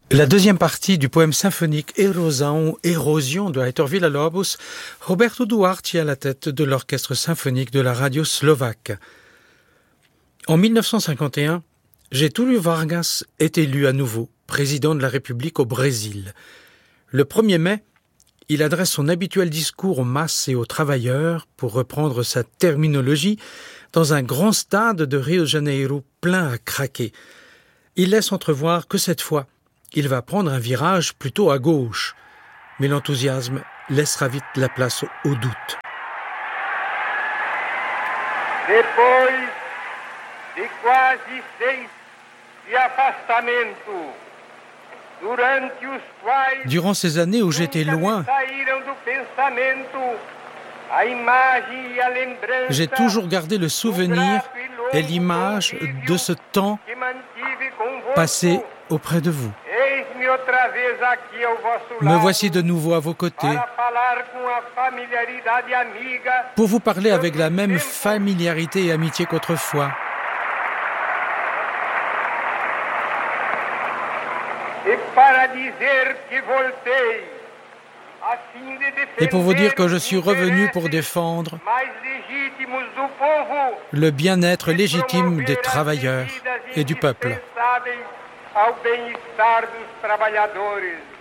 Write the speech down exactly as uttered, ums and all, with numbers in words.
La deuxième partie du poème symphonique Erosão, Érosion de Heitor Villa-Lobos, Roberto Duarte à la tête de l'orchestre symphonique de la radio slovaque. En mille neuf cent cinquante et un, Getúlio Vargas est élu à nouveau président de la République au Brésil. Le premier mai, il adresse son habituel discours aux masses et aux travailleurs, pour reprendre sa terminologie, dans un grand stade de Rio de Janeiro plein à craquer. Il laisse entrevoir que cette fois, il va prendre un virage plutôt à gauche, mais l'enthousiasme laissera vite la place au doute. Depois de quase seis de afastamento, durante os quais Durant ces années où j'étais loin, saíram do pensamento a imagem e a lembrança j'ai toujours gardé le souvenir et l'image de ce temps que mantive convosco. passé auprès de vous. Eis-me outra vez aqui ao vosso Me lado, voici de nouveau à vos côtés para falar com a familiaridade amiga pour vous parler avec la même familiarité et amitié qu'autrefois, e para dizer que voltei a fim de defender et pour vous dire que je suis os revenu pour interesses défendre mais legítimos do povo le bien-être e légitime promover des as travailleurs medidas et du peuple. indispensáveis ao bem-estar dos trabalhadores.